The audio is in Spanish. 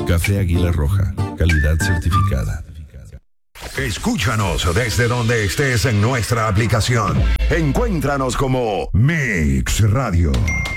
Café Águila Roja, calidad certificada. Escúchanos desde donde estés en nuestra aplicación. Encuéntranos como Mix Radio.